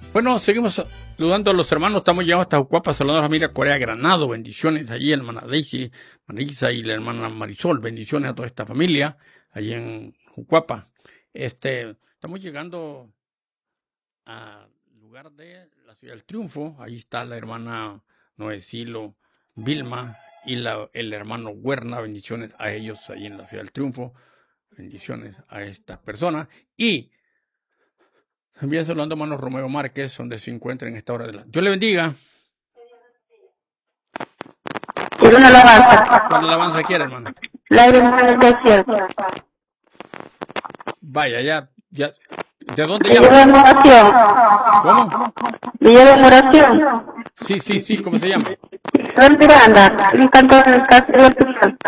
Bueno, seguimos saludando a los hermanos. Estamos llegando hasta Jucuapa, saludando a la familia Corea Granado. Bendiciones allí, hermana Daisy, Marisa y la hermana Marisol. Bendiciones a toda esta familia allí en Jucuapa. Estamos llegando al lugar de la Ciudad del Triunfo. Ahí está la hermana Noecilo, Vilma y el hermano Huerna. Bendiciones a ellos ahí en la Ciudad del Triunfo. Bendiciones a estas personas. Y también saludando a hermano Romeo Márquez, donde se encuentra en esta hora de la... Dios le bendiga. Quiero una alabanza. ¿Cuál alabanza quiere, hermano? Lágrimas del desierto. Vaya, ya. ¿De dónde Villa llama? de Moración. ¿Cómo? Villa de Moración. Sí, ¿cómo se llama? Sol Miranda. Un canto del Castro de